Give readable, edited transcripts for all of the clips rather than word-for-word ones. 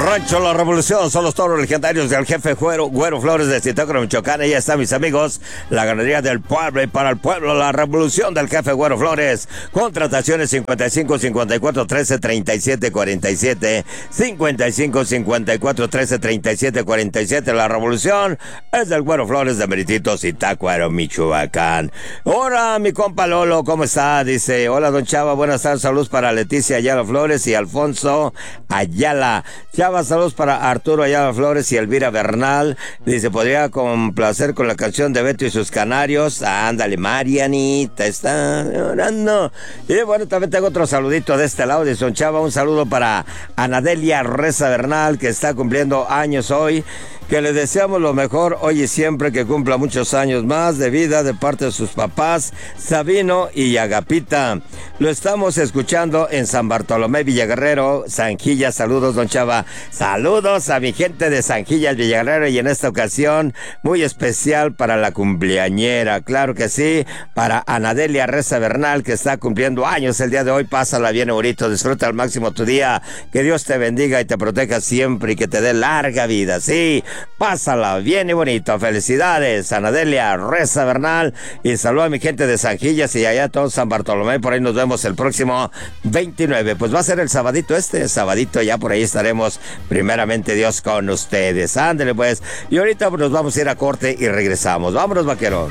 Rancho La Revolución son los toros legendarios del jefe Güero Flores de Zitácuaro, Michoacán. Ahí están mis amigos, la ganadería del pueblo y para el pueblo, la revolución del jefe Güero Flores. Contrataciones 55 54 13 37 47, 55 54 13 37 47. La revolución es del Güero Flores de Meritito, Zitácuaro, Michoacán. Hola, mi compa Lolo, ¿cómo está? Dice, hola, don Chava, buenas tardes, saludos para Leticia Ayala Flores y Alfonso Ayala. Chava, saludos para Arturo Ayala Flores y Elvira Bernal. Dice, podría complacer con la canción de Beto y sus canarios. Ándale, Marianita está llorando. Y bueno, también tengo otro saludito de este lado. Dice, don Chava, un saludo para Anadelia Reza Bernal, que está cumpliendo años hoy. Que le deseamos lo mejor hoy y siempre, que cumpla muchos años más de vida de parte de sus papás, Sabino y Agapita. Lo estamos escuchando en San Bartolomé, Villaguerrero, Sanjillas. Saludos, don Chava. Saludos a mi gente de Sanjillas, Villaguerrero, y en esta ocasión muy especial para la cumpleañera, claro que sí, para Anadelia Reza Bernal, que está cumpliendo años el día de hoy. Pásala bien, Eurito, disfruta al máximo tu día, que Dios te bendiga y te proteja siempre y que te dé larga vida, sí. Pásala bien y bonito. Felicidades, Anadelia Reza Bernal. Y saludo a mi gente de Sanjillas y allá todo San Bartolomé. Por ahí nos vemos el próximo 29. Pues va a ser el sabadito sabadito, ya por ahí estaremos, primeramente Dios, con ustedes. Ándale pues. Y ahorita nos vamos a ir a corte y regresamos. Vámonos, vaquero.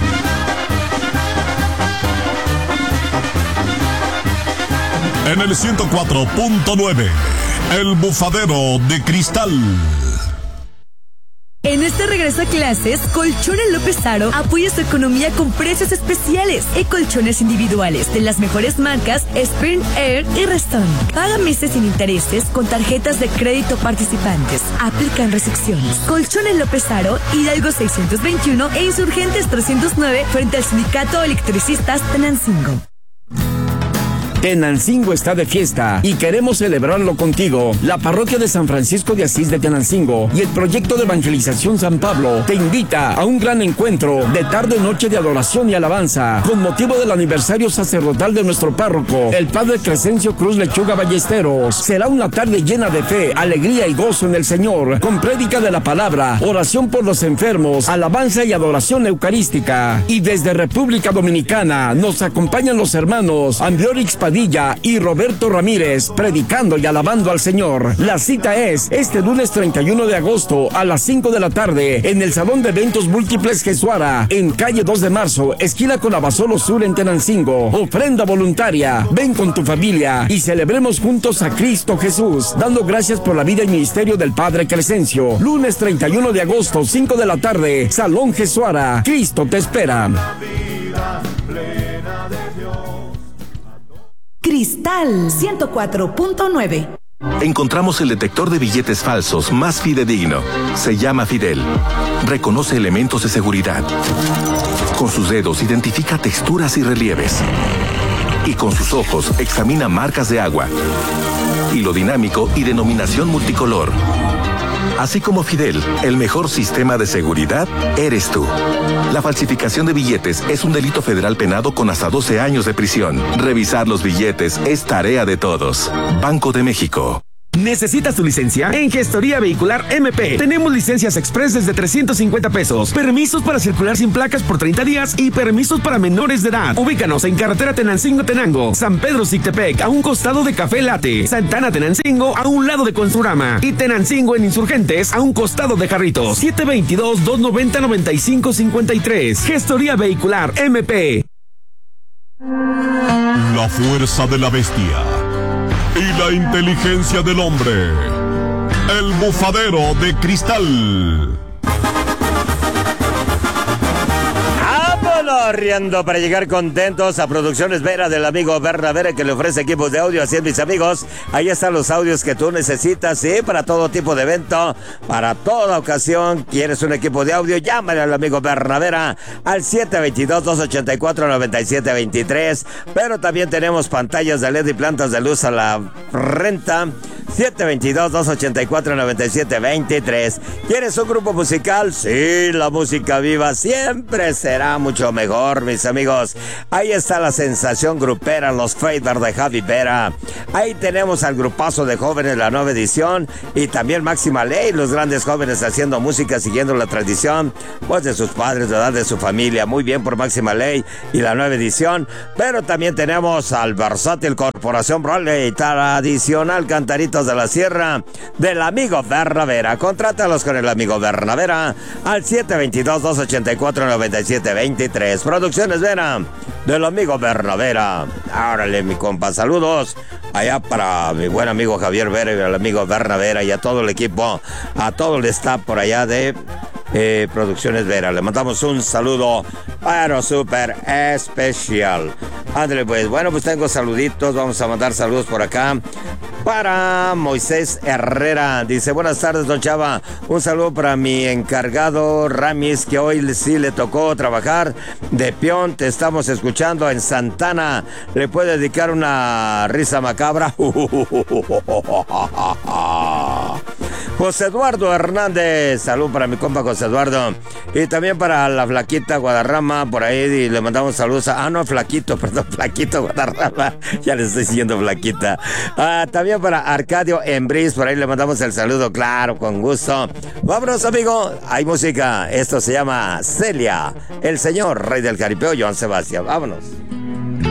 En el 104.9, El Bufadero de Cristal. En este regreso a clases, Colchones López Aro apoya su economía con precios especiales y colchones individuales de las mejores marcas Spring Air y Restone. Paga meses sin intereses con tarjetas de crédito participantes. Aplican restricciones. Colchones López Aro, Hidalgo 621 e Insurgentes 309 frente al Sindicato Electricistas Tenancingo. Tenancingo está de fiesta y queremos celebrarlo contigo. La parroquia de San Francisco de Asís de Tenancingo y el proyecto de evangelización San Pablo te invita a un gran encuentro de tarde-noche de adoración y alabanza con motivo del aniversario sacerdotal de nuestro párroco, el padre Crescencio Cruz Lechuga Ballesteros. Será una tarde llena de fe, alegría y gozo en el Señor, con prédica de la palabra, oración por los enfermos, alabanza y adoración eucarística. Y desde República Dominicana nos acompañan los hermanos Ambiorix Padilla y Roberto Ramírez, predicando y alabando al Señor. La cita es este lunes 31 de agosto a las 5 de la tarde en el Salón de Eventos Múltiples Jesuara, en calle 2 de marzo, esquina con Abasolo Sur en Tenancingo. Ofrenda voluntaria. Ven con tu familia y celebremos juntos a Cristo Jesús, dando gracias por la vida y ministerio del Padre Crescencio. Lunes 31 de agosto, 5 de la tarde, Salón Jesuara. Cristo te espera. Cristal 104.9. Encontramos el detector de billetes falsos más fidedigno. Se llama Fidel. Reconoce elementos de seguridad. Con sus dedos identifica texturas y relieves. Y con sus ojos examina marcas de agua. Hilo dinámico y denominación multicolor. Así como Fidel, el mejor sistema de seguridad eres tú. La falsificación de billetes es un delito federal penado con hasta 12 años de prisión. Revisar los billetes es tarea de todos. Banco de México. ¿Necesitas tu licencia? En Gestoría Vehicular MP tenemos licencias express desde 350 pesos, permisos para circular sin placas por 30 días y permisos para menores de edad. Ubícanos en carretera Tenancingo-Tenango, San Pedro Sictepec, a un costado de Café Latte, Santana Tenancingo, a un lado de Construrama, y Tenancingo en Insurgentes, a un costado de Jarritos. 722-290-9553. Gestoría Vehicular MP. La fuerza de la bestia y la inteligencia del hombre. El Bufadero de Cristal. Vámonos riendo para llegar contentos a Producciones Vera del amigo Berna Vera, que le ofrece equipos de audio. Así es, mis amigos, ahí están los audios que tú necesitas, sí, para todo tipo de evento, para toda ocasión. ¿Quieres un equipo de audio? Llámale al amigo Berna Vera al 722-284-9723. Pero también tenemos pantallas de LED y plantas de luz a la renta. 722-284-9723. ¿Quieres un grupo musical? Sí, la música viva siempre será mucho mejor. mejor, mis amigos. Ahí está la sensación grupera, los Fader de Javi Vera. Ahí tenemos al grupazo de jóvenes, la nueva edición, y también Máxima Ley, los grandes jóvenes haciendo música, siguiendo la tradición, pues de sus padres, de su familia. Muy bien por Máxima Ley y la nueva edición. Pero también tenemos al versátil Corporación Bradley, tradicional Cantaritos de la Sierra, del amigo Bernavera. Contrátalos con el amigo Bernavera al 722-284-9723. Producciones Vera, del amigo Bernavera. Órale, mi compa, saludos allá para mi buen amigo Javier Vera y el amigo Bernavera y a todo el equipo, a todo el staff por allá de Producciones Vera. Le mandamos un saludo, pero súper especial. Ándale, pues, bueno, pues tengo saluditos. Vamos a mandar saludos por acá para Moisés Herrera. Dice, buenas tardes, don Chava. Un saludo para mi encargado Ramis, que hoy sí le tocó trabajar de peón. Te estamos escuchando en Santana. ¿Le puede dedicar una risa macabra? José Eduardo Hernández, salud para mi compa José Eduardo. Y también para la Flaquita Guadarrama, por ahí, y le mandamos saludos a... no, Flaquito, perdón, Flaquito Guadarrama. Ya le estoy diciendo Flaquita. También para Arcadio Embris, por ahí le mandamos el saludo, claro, con gusto. Vámonos, amigo, hay música. Esto se llama Celia, el señor rey del jaripeo, Joan Sebastián. Vámonos.